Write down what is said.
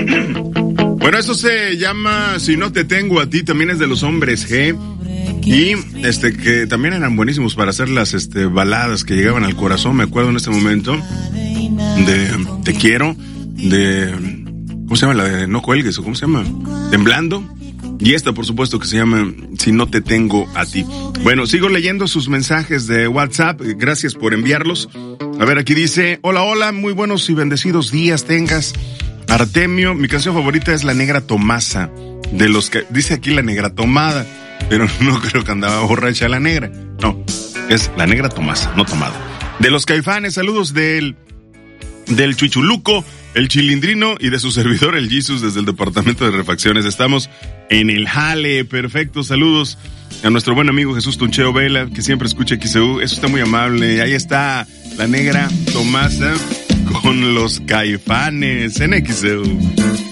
Bueno, eso se llama Si no te tengo a ti, también es de los Hombres G. Y que también eran buenísimos para hacer las baladas que llegaban al corazón. Me acuerdo en este momento de Te Quiero, de ¿cómo se llama? La de No Cuelgues, o ¿cómo se llama? Temblando. Y esta, por supuesto, que se llama Si no te tengo a ti. Bueno, sigo leyendo sus mensajes de WhatsApp. Gracias por enviarlos. A ver, aquí dice: hola, muy buenos y bendecidos días tengas, Artemio. Mi canción favorita es La Negra Tomasa, de los que dice aquí La Negra Tomada, pero no creo que andaba borracha la negra. No, es La Negra Tomasa, no tomada. De los Caifanes, saludos del Chuchuluco, el Chilindrino y de su servidor, el Jesus, desde el departamento de refacciones. Estamos en el jale, perfecto. Saludos a nuestro buen amigo Jesús Tuncheo Vela, que siempre escucha XEU. Eso está muy amable. Ahí está La Negra Tomasa con los Caifanes en XEU.